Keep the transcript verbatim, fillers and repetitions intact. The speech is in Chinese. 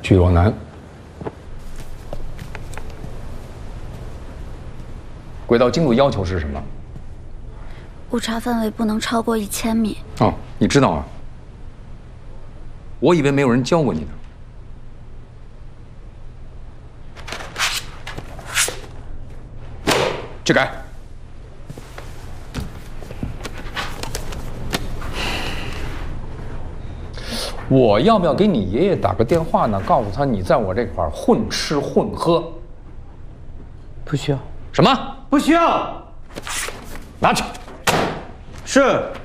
巨若南。轨道精度要求是什么？ 误差范围不能超过一千米。 哦，你知道啊？我以为没有人教过你呢。去改。我要不要给你爷爷打个电话呢？告诉他你在我这块儿混吃混喝。 不需要。 什么？ 不需要。 拿去。 是。